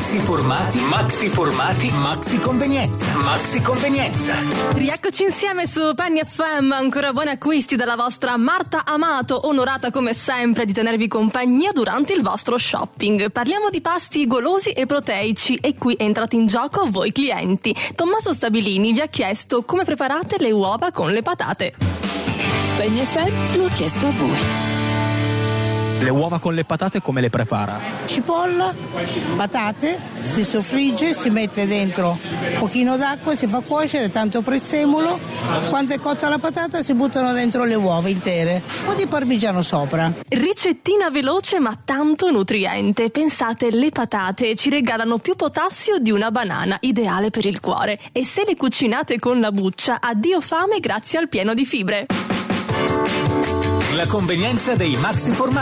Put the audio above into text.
Maxi formati, maxi formati, maxi convenienza, maxi convenienza. Rieccoci insieme su Penny FM, ancora buoni acquisti dalla vostra Marta Amato, onorata come sempre di tenervi compagnia durante il vostro shopping. Parliamo di pasti golosi e proteici e qui entrate in gioco voi clienti. Tommaso Stabilini vi ha chiesto come preparate le uova con le patate. Penny FM lo ha chiesto a voi. Le uova con le patate come le prepara? Cipolla, patate, si soffrigge, si mette dentro un pochino d'acqua, si fa cuocere, tanto prezzemolo. Quando è cotta la patata si buttano dentro le uova intere, un po' di parmigiano sopra. Ricettina veloce ma tanto nutriente. Pensate, le patate ci regalano più potassio di una banana, ideale per il cuore. E se le cucinate con la buccia, addio fame grazie al pieno di fibre. La convenienza dei maxi formati.